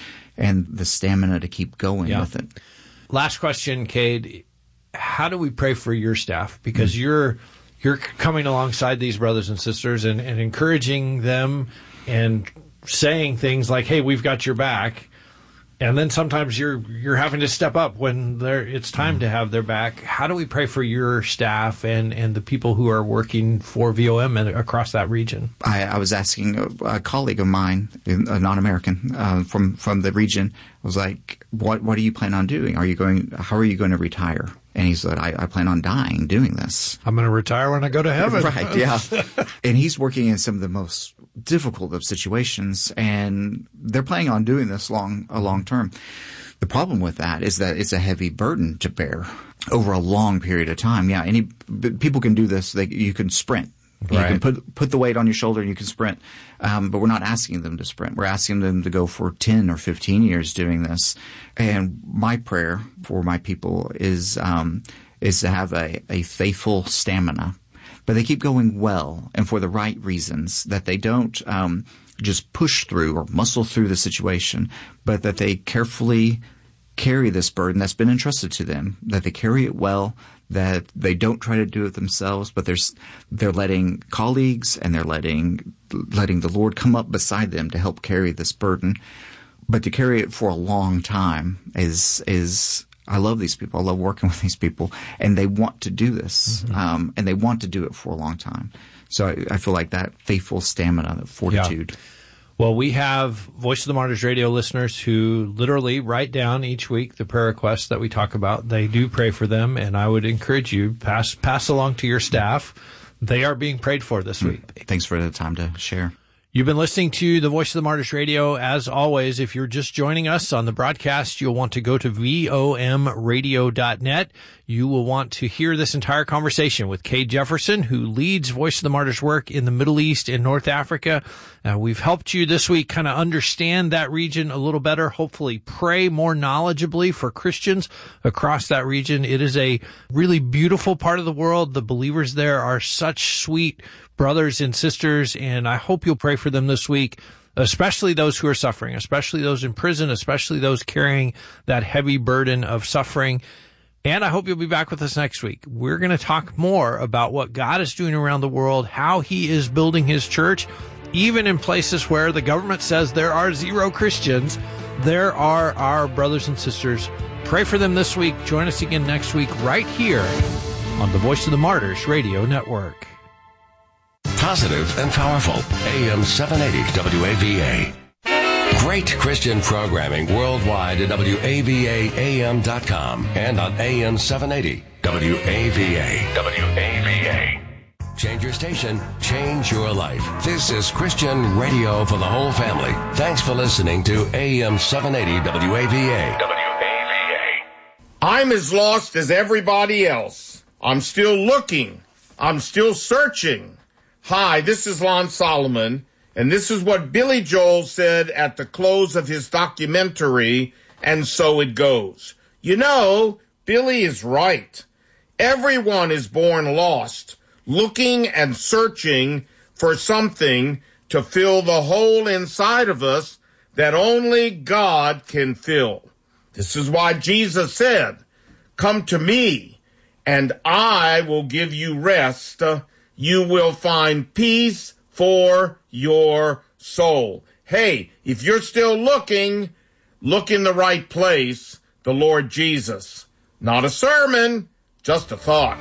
Speaker 12: and the stamina to keep going yeah. with it.
Speaker 14: Last question, Cade. How do we pray for your staff? Because mm-hmm. you're you're coming alongside these brothers and sisters and, and encouraging them and saying things like, "Hey, we've got your back." And then sometimes you're you're having to step up when there it's time to have their back. How do we pray for your staff and, and the people who are working for V O M and across that region?
Speaker 12: I, I was asking a, a colleague of mine, a non-American uh, from from the region. I was like, "What what do you plan on doing? Are you going? How are you going to retire?" And he said, I, I plan on dying doing this.
Speaker 14: I'm going to retire when I go to heaven.
Speaker 12: Right, yeah. And he's working in some of the most difficult of situations, and they're planning on doing this long a long term. The problem with that is that it's a heavy burden to bear over a long period of time. Yeah, any people can do this. They, you can sprint. You right. can put put the weight on your shoulder and you can sprint. Um, but we're not asking them to sprint. We're asking them to go for ten or fifteen years doing this. And my prayer for my people is um, is to have a, a faithful stamina. But they keep going well and for the right reasons, that they don't um, just push through or muscle through the situation, but that they carefully carry this burden that's been entrusted to them, that they carry it well, that they don't try to do it themselves, but they're, they're letting colleagues and they're letting letting the Lord come up beside them to help carry this burden. But to carry it for a long time is is I love these people. I love working with these people, and they want to do this, mm-hmm. um, and they want to do it for a long time. So I, I feel like that faithful stamina, that fortitude.
Speaker 14: Yeah. Well, we have Voice of the Martyrs radio listeners who literally write down each week the prayer requests that we talk about. They do pray for them, and I would encourage you, pass pass along to your staff. They are being prayed for this week.
Speaker 12: Thanks for the time to share.
Speaker 14: You've been listening to the Voice of the Martyrs radio. As always, if you're just joining us on the broadcast, you'll want to go to V O M radio dot net. You will want to hear this entire conversation with Cade Jefferson, who leads Voice of the Martyrs work in the Middle East and North Africa. Uh, we've helped you this week kind of understand that region a little better, hopefully pray more knowledgeably for Christians across that region. It is a really beautiful part of the world. The believers there are such sweet brothers and sisters, and I hope you'll pray for them this week, especially those who are suffering, especially those in prison, especially those carrying that heavy burden of suffering. And I hope you'll be back with us next week. We're going to talk more about what God is doing around the world, how he is building his church, even in places where the government says there are zero Christians. There are our brothers and sisters. Pray for them this week. Join us again next week right here on the Voice of the Martyrs Radio Network.
Speaker 3: Positive and powerful. A M seven eighty W A V A. Great Christian programming worldwide at W A V A A M dot com and on A M seven eighty W A V A. W A V A. Change your station, change your life. This is Christian radio for the whole family. Thanks for listening to A M seven eighty W A V A. W A V A.
Speaker 15: I'm as lost as everybody else. I'm still looking. I'm still searching. Hi, this is Lon Solomon, and this is what Billy Joel said at the close of his documentary, And So It Goes. You know, Billy is right. Everyone is born lost, looking and searching for something to fill the hole inside of us that only God can fill. This is why Jesus said, "Come to me, and I will give you rest. You will find peace for your soul. Hey, if you're still looking, look in the right place, the Lord Jesus. Not a sermon, just a thought.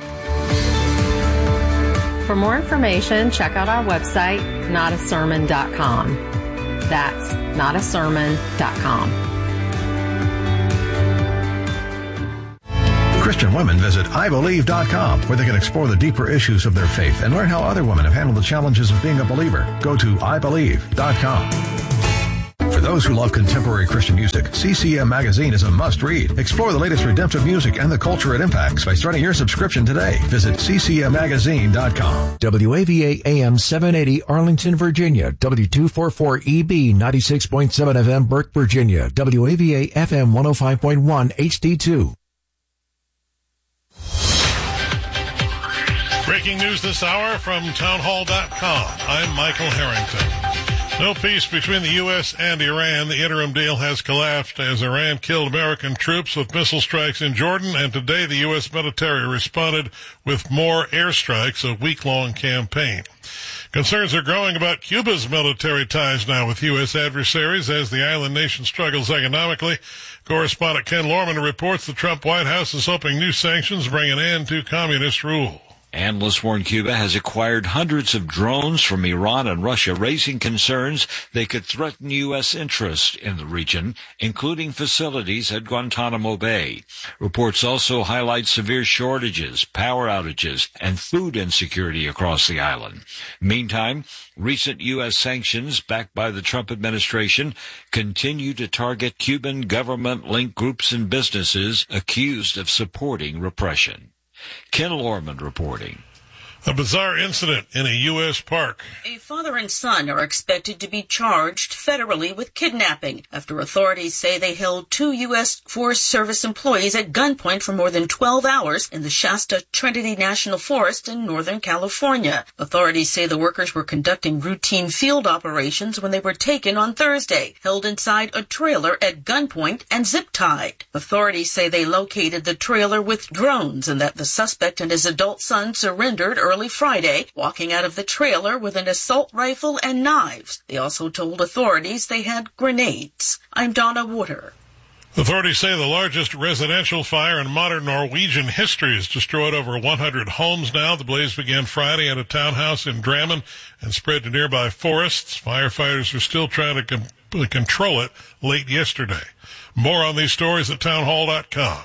Speaker 16: For more information, check out our website, not a sermon dot com. That's not a sermon dot com.
Speaker 17: Christian women visit I believe dot com, where they can explore the deeper issues of their faith and learn how other women have handled the challenges of being a believer. Go to I believe dot com. For those who love contemporary Christian music, C C M Magazine is a must-read. Explore the latest redemptive music and the culture it impacts by starting your subscription today. Visit C C M magazine dot com.
Speaker 11: W A V A A M seven eighty Arlington, Virginia. W two forty-four E B ninety-six point seven F M Burke, Virginia. W A V A F M one oh five point one H D two.
Speaker 6: Breaking news this hour from townhall dot com. I'm Michael Harrington. No peace between the U S and Iran. The interim deal has collapsed as Iran killed American troops with missile strikes in Jordan, and today the U S military responded with more airstrikes, a week-long campaign. Concerns are growing about Cuba's military ties now with U S adversaries as the island nation struggles economically. Correspondent Ken Lorman reports the Trump White House is hoping new sanctions bring an end to communist rule.
Speaker 18: Analysts warn Cuba has acquired hundreds of drones from Iran and Russia, raising concerns they could threaten U S interests in the region, including facilities at Guantanamo Bay. Reports also highlight severe shortages, power outages, and food insecurity across the island. Meantime, recent U S sanctions backed by the Trump administration continue to target Cuban government-linked groups and businesses accused of supporting repression. Ken Lorman reporting.
Speaker 6: A bizarre incident in a U S park.
Speaker 19: A father and son are expected to be charged federally with kidnapping after authorities say they held two U S Forest Service employees at gunpoint for more than twelve hours in the Shasta Trinity National Forest in Northern California. Authorities say the workers were conducting routine field operations when they were taken on Thursday, held inside a trailer at gunpoint and zip-tied. Authorities say they located the trailer with drones and that the suspect and his adult son surrendered early Early Friday, walking out of the trailer with an assault rifle and knives. They also told authorities they had grenades. I'm Donna Water.
Speaker 6: Authorities say the largest residential fire in modern Norwegian history has destroyed over one hundred homes now. The blaze began Friday at a townhouse in Drammen and spread to nearby forests. Firefighters are still trying to com- control it late yesterday. More on these stories at townhall dot com.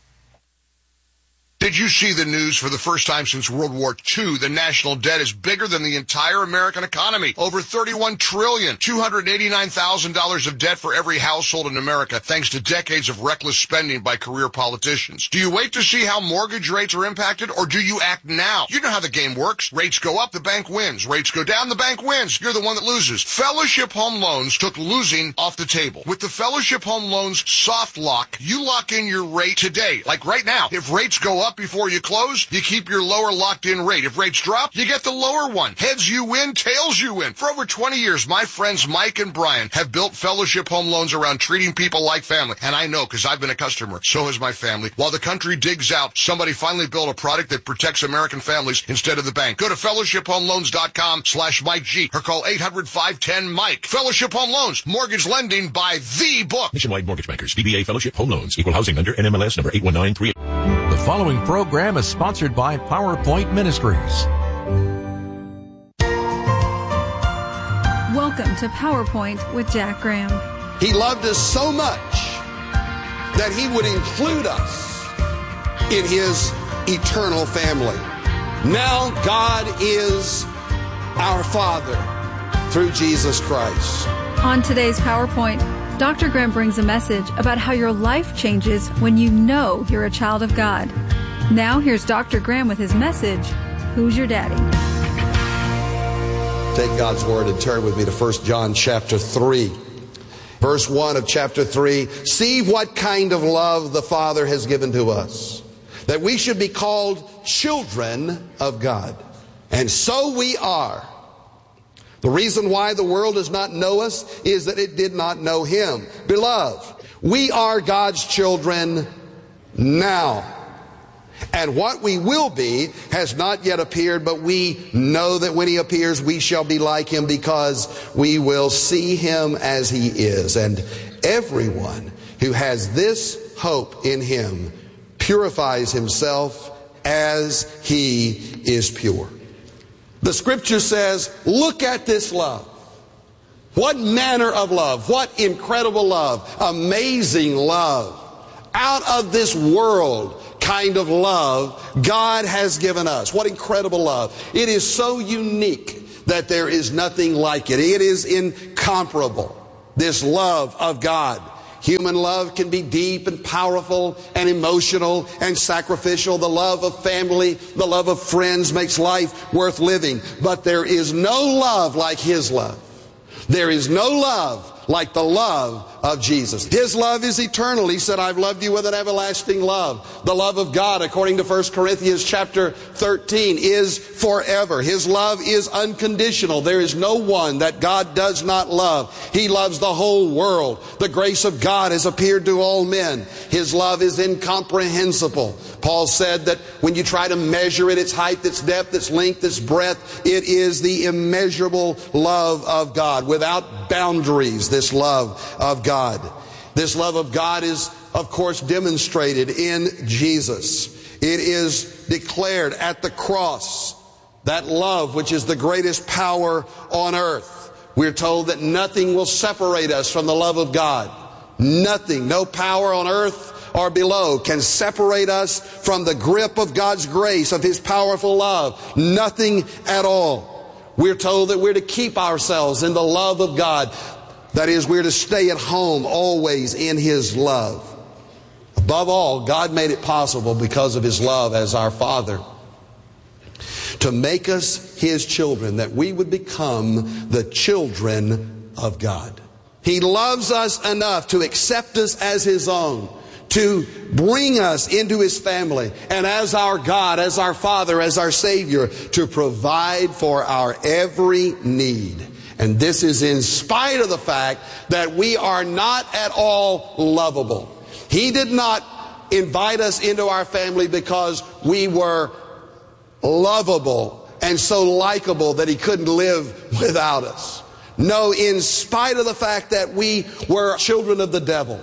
Speaker 20: Did you see the news? For the first time since World War Two, the national debt is bigger than the entire American economy. Over thirty-one trillion dollars, two hundred eighty-nine thousand dollars of debt for every household in America, thanks to decades of reckless spending by career politicians. Do you wait to see how mortgage rates are impacted, or do you act now? You know how the game works. Rates go up, the bank wins. Rates go down, the bank wins. You're the one that loses. Fellowship Home Loans took losing off the table. With the Fellowship Home Loans soft lock, you lock in your rate today. Like right now, if rates go up before you close, you keep your lower locked-in rate. If rates drop, you get the lower one. Heads you win, tails you win. For over twenty years, my friends Mike and Brian have built Fellowship Home Loans around treating people like family. And I know, because I've been a customer. So has my family. While the country digs out, somebody finally built a product that protects American families instead of the bank. Go to fellowship home loans dot com slash Mike G or call eight hundred, five ten, Mike. Fellowship Home Loans. Mortgage lending by the book.
Speaker 21: Nationwide Mortgage Bankers. D B A Fellowship Home Loans. Equal housing lender. N M L S number eight one nine three eight.
Speaker 11: The following program is sponsored by PowerPoint Ministries.
Speaker 22: Welcome to PowerPoint with Jack Graham.
Speaker 23: He loved us so much that he would include us in his eternal family. Now God is our Father through Jesus Christ.
Speaker 22: On today's PowerPoint, Doctor Graham brings a message about how your life changes when you know you're a child of God. Now here's Doctor Graham with his message, Who's Your Daddy?
Speaker 23: Take God's Word and turn with me to First John chapter three. Verse one of chapter three. See what kind of love the Father has given to us, that we should be called children of God. And so we are. The reason why the world does not know us is that it did not know Him. Beloved, we are God's children now. And what we will be has not yet appeared, but we know that when he appears, we shall be like him, because we will see him as he is. And everyone who has this hope in him purifies himself as he is pure. The scripture says, look at this love. What manner of love, what incredible love, amazing love, out of this world kind of love God has given us. What incredible love. It is so unique that there is nothing like it. It is incomparable, this love of God. Human love can be deep and powerful and emotional and sacrificial. The love of family, the love of friends makes life worth living. But there is no love like his love. There is no love like the love of Jesus. His love is eternal. He said, I've loved you with an everlasting love. The love of God, according to First Corinthians chapter thirteen, is forever. His love is unconditional. There is no one that God does not love. He loves the whole world. The grace of God has appeared to all men. His love is incomprehensible. Paul said that when you try to measure it, its height, its depth, its length, its breadth, it is the immeasurable love of God, without boundaries, this love of God. This love of God is, of course, demonstrated in Jesus. It is declared at the cross, that love which is the greatest power on earth. We're told that nothing will separate us from the love of God. Nothing, no power on earth or below can separate us from the grip of God's grace, of his powerful love. Nothing at all. We're told that we're to keep ourselves in the love of God. That is, we're to stay at home always in his love. Above all, God made it possible, because of his love as our Father, to make us his children, that we would become the children of God. He loves us enough to accept us as his own, to bring us into his family, and as our God, as our Father, as our Savior, to provide for our every need. And this is in spite of the fact that we are not at all lovable. He did not invite us into our family because we were lovable and so likable that he couldn't live without us. No, in spite of the fact that we were children of the devil,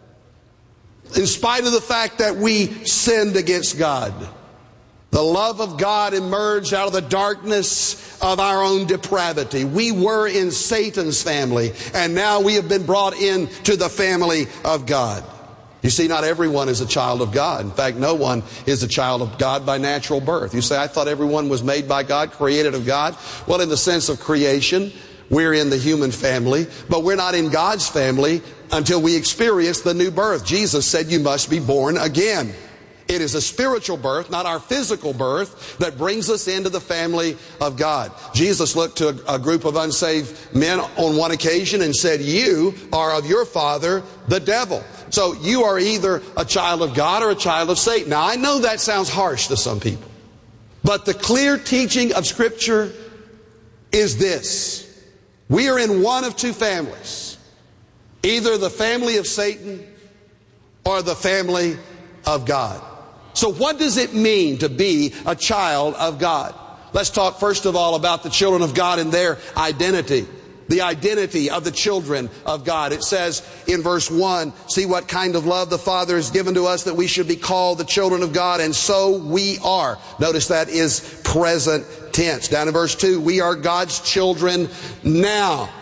Speaker 23: in spite of the fact that we sinned against God, the love of God emerged out of the darkness of our own depravity. We were in Satan's family, and now we have been brought into the family of God. You see, not everyone is a child of God. In fact, no one is a child of God by natural birth. You say, I thought everyone was made by God, created of God. Well, in the sense of creation, we're in the human family, but we're not in God's family until we experience the new birth. Jesus said, you must be born again. It is a spiritual birth, not our physical birth, that brings us into the family of God. Jesus looked to a, a group of unsaved men on one occasion and said, you are of your father, the devil. So you are either a child of God or a child of Satan. Now, I know that sounds harsh to some people, but the clear teaching of Scripture is this. We are in one of two families, either the family of Satan or the family of God. So what does it mean to be a child of God? Let's talk first of all about the children of God and their identity. The identity of the children of God. It says in verse one, see what kind of love the Father has given to us, that we should be called the children of God, and so we are. Notice that is present tense. Down in verse two, we are God's children now.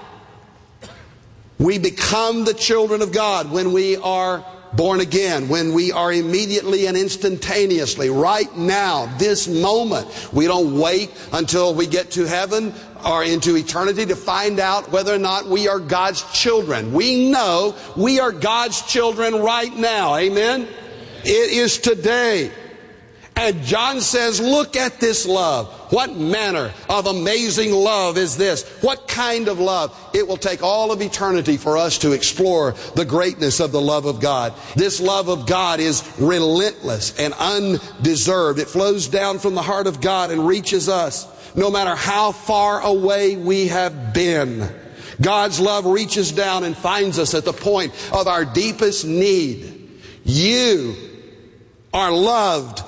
Speaker 23: We become the children of God when we are born again, when we are immediately and instantaneously, right now, this moment. We don't wait until we get to heaven or into eternity to find out whether or not we are God's children. We know we are God's children right now. Amen? It is today. And John says, look at this love. What manner of amazing love is this? What kind of love? It will take all of eternity for us to explore the greatness of the love of God. This love of God is relentless and undeserved. It flows down from the heart of God and reaches us no matter how far away we have been. God's love reaches down and finds us at the point of our deepest need. You are loved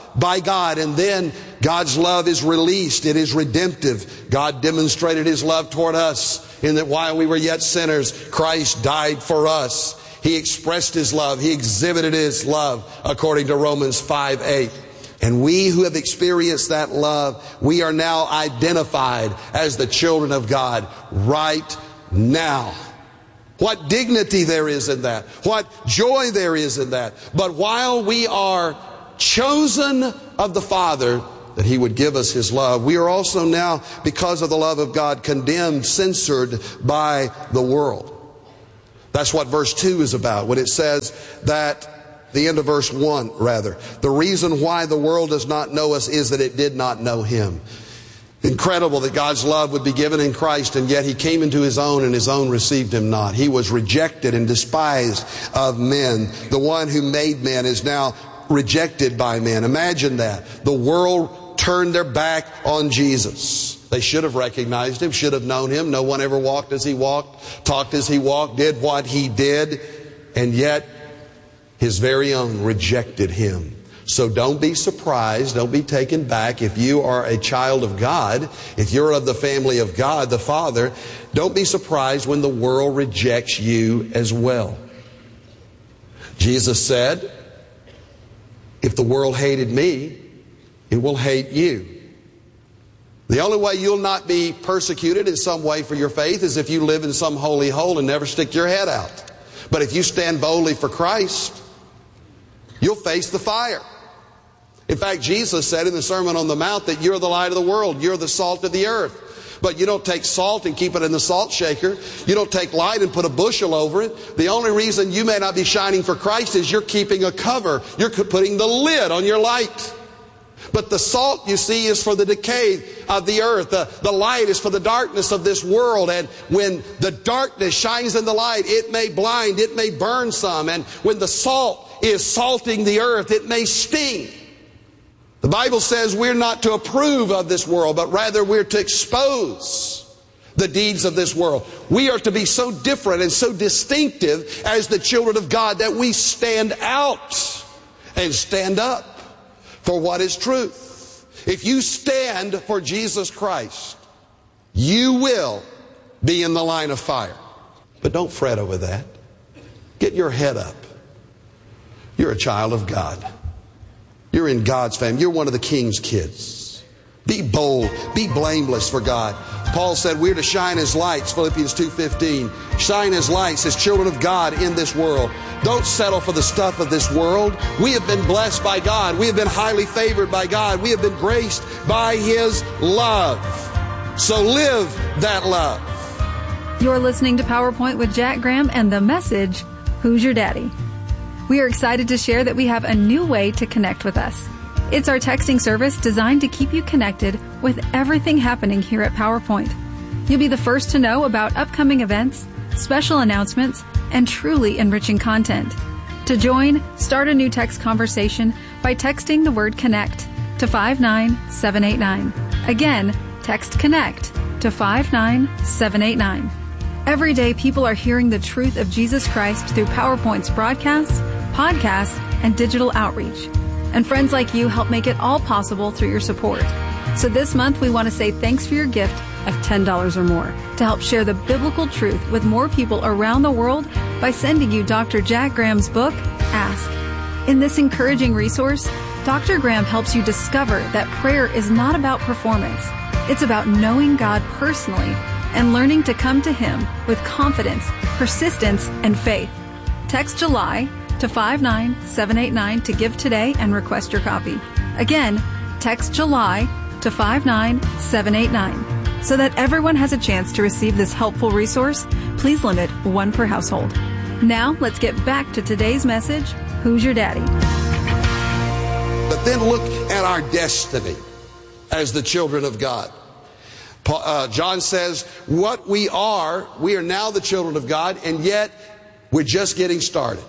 Speaker 23: by God, and then God's love is released. It is redemptive. God demonstrated His love toward us in that while we were yet sinners, Christ died for us. He expressed His love. He exhibited His love according to Romans five eight. And we who have experienced that love, we are now identified as the children of God right now. What dignity there is in that. What joy there is in that. But while we are chosen of the Father, that He would give us His love, we are also now, because of the love of God, condemned, censored by the world. That's what verse two is about, when it says that, the end of verse one, rather, the reason why the world does not know us is that it did not know Him. Incredible that God's love would be given in Christ, and yet He came into His own, and His own received Him not. He was rejected and despised of men. The one who made men is now rejected by men. Imagine that. The world turned their back on Jesus. They should have recognized Him, should have known Him. No one ever walked as He walked, talked as He walked, did what He did, and yet His very own rejected Him. So don't be surprised, don't be taken back if you are a child of God, if you're of the family of God, the Father, don't be surprised when the world rejects you as well. Jesus said, if the world hated me, it will hate you. The only way you'll not be persecuted in some way for your faith is if you live in some holy hole and never stick your head out. But if you stand boldly for Christ, you'll face the fire. In fact, Jesus said in the Sermon on the Mount that you're the light of the world, you're the salt of the earth. But you don't take salt and keep it in the salt shaker. You don't take light and put a bushel over it. The only reason you may not be shining for Christ is you're keeping a cover. You're putting the lid on your light. But the salt, you see, is for the decay of the earth. The, the light is for the darkness of this world. And when the darkness shines in the light, it may blind, it may burn some. And when the salt is salting the earth, it may sting. The Bible says we're not to approve of this world, but rather we're to expose the deeds of this world. We are to be so different and so distinctive as the children of God that we stand out and stand up for what is truth. If you stand for Jesus Christ, you will be in the line of fire. But don't fret over that. Get your head up. You're a child of God. You're in God's family. You're one of the King's kids. Be bold. Be blameless for God. Paul said we're to shine as lights, Philippians two fifteen. Shine as lights, as children of God in this world. Don't settle for the stuff of this world. We have been blessed by God. We have been highly favored by God. We have been graced by His love. So live that love.
Speaker 22: You're listening to PowerPoint with Jack Graham and the message, Who's Your Daddy? We are excited to share that we have a new way to connect with us. It's our texting service designed to keep you connected with everything happening here at PowerPoint. You'll be the first to know about upcoming events, special announcements, and truly enriching content. To join, start a new text conversation by texting the word CONNECT to five nine seven eight nine. Again, text CONNECT to five nine seven eight nine. Every day, people are hearing the truth of Jesus Christ through PowerPoint's broadcasts, podcasts, and digital outreach. And friends like you help make it all possible through your support. So this month, we want to say thanks for your gift of ten dollars or more to help share the biblical truth with more people around the world by sending you Doctor Jack Graham's book, Ask. In this encouraging resource, Doctor Graham helps you discover that prayer is not about performance. It's about knowing God personally and learning to come to Him with confidence, persistence, and faith. Text July to five nine seven eight nine to give today and request your copy. Again, text July to five nine seven eight nine. So that everyone has a chance to receive this helpful resource, please limit one per household. Now, let's get back to today's message, Who's Your Daddy?
Speaker 23: But then look at our destiny as the children of God. Uh, John says, what we are, we are now the children of God, and yet we're just getting started.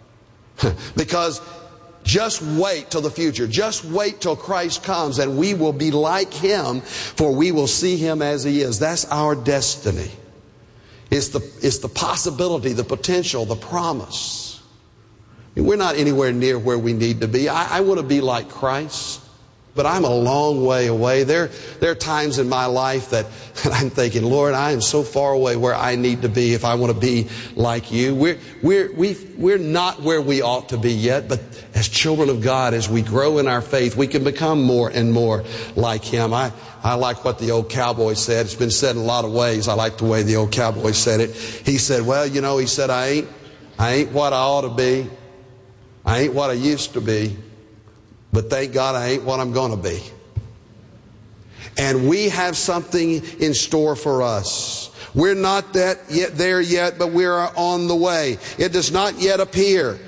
Speaker 23: Because just wait till the future. Just wait till Christ comes and we will be like Him, for we will see Him as He is. That's our destiny. It's the, it's the possibility, the potential, the promise. We're not anywhere near where we need to be. I, I want to be like Christ, but I'm a long way away. There, there are times in my life that I'm thinking, Lord, I am so far away where I need to be if I want to be like you. We're, we're, we've, we're not where we ought to be yet, but as children of God, as we grow in our faith, we can become more and more like Him. I, I like what the old cowboy said. It's been said in a lot of ways. I like the way the old cowboy said it. He said, well, you know, he said, I ain't, I ain't what I ought to be. I ain't what I used to be, but thank God I ain't what I'm going to be. And we have something in store for us. We're not that yet there yet, but we are on the way. It does not yet appear